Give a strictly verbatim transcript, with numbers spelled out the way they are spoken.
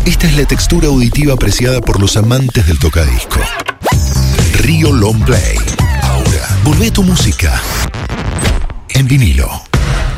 Esta es la textura auditiva apreciada por los amantes del tocadisco. Río Long Play. Ahora, volvé tu música en vinilo.